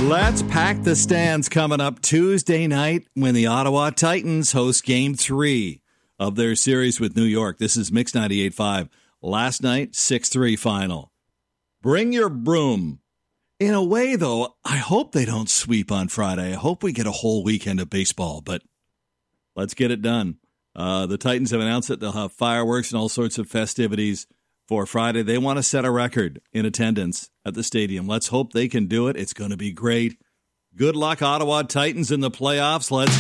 Let's pack the stands coming up Tuesday night when the Ottawa Titans host Game 3 of their series with New York. This is Mix 98.5. Last night, 6-3 final. Bring your broom. In a way, though, I hope they don't sweep on Friday. I hope we get a whole weekend of baseball, but let's get it done. The Titans have announced that they'll have fireworks and all sorts of festivities for Friday. They want to set a record in attendance at the stadium. Let's hope they can do it. It's going to be great. Good luck, Ottawa Titans, in the playoffs. Let's